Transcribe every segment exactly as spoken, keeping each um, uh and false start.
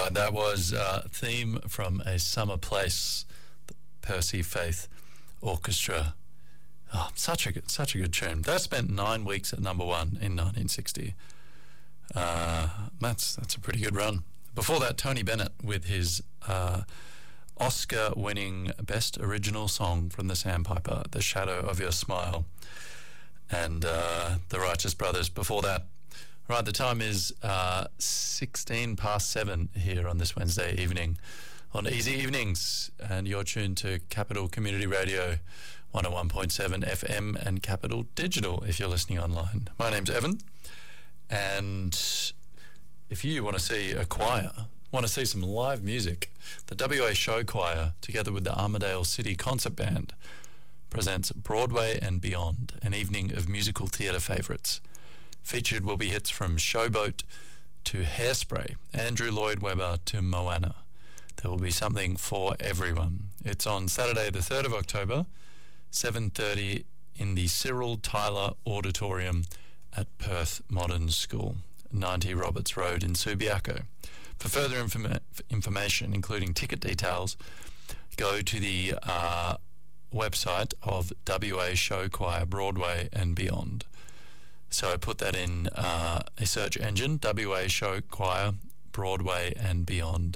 right, that was a theme from A Summer Place, the Percy Faith Orchestra. Oh, such a good, such a good tune. That spent nine weeks at number one in nineteen sixty. Uh, that's that's a pretty good run. Before that, Tony Bennett with his uh, Oscar-winning Best Original Song from the Sandpiper, "The Shadow of Your Smile," and uh, the Righteous Brothers before that. Right, the time is uh, sixteen past seven here on this Wednesday evening on Easy Evenings, and you're tuned to Capital Community Radio one oh one point seven F M and Capital Digital if you're listening online. My name's Evan, and if you want to see a choir, want to see some live music, the W A Show Choir, together with the Armidale City Concert Band, presents Broadway and Beyond, an evening of musical theatre favourites. Featured will be hits from Showboat to Hairspray, Andrew Lloyd Webber to Moana. There will be something for everyone. It's on Saturday the third of October, seven thirty in the Cyril Tyler Auditorium at Perth Modern School, ninety Roberts Road in Subiaco. For further informa- information, including ticket details, go to the uh, website of W A Show Choir Broadway and Beyond. So put that in uh, a search engine, W A Show Choir Broadway and Beyond.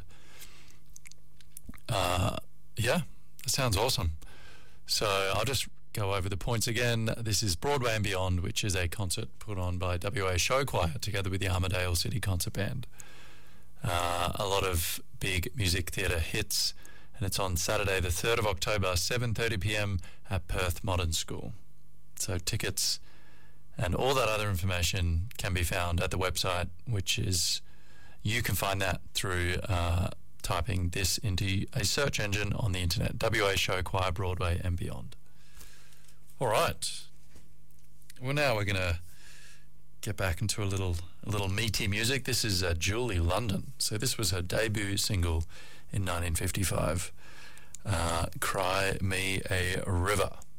Uh, yeah, that sounds awesome. So I'll just go over the points again. This is Broadway and Beyond, which is a concert put on by W A Show Choir together with the Armidale City Concert Band. Uh, a lot of big music theatre hits, and it's on Saturday the third of October, seven thirty p.m. at Perth Modern School. So tickets and all that other information can be found at the website, which is, you can find that through uh, typing this into a search engine on the internet, W A Show Choir Broadway and Beyond. All right. Well, now we're going to get back into a little a little meaty music. This is uh, Julie London. So this was her debut single in nineteen fifty-five, uh, Cry Me a River.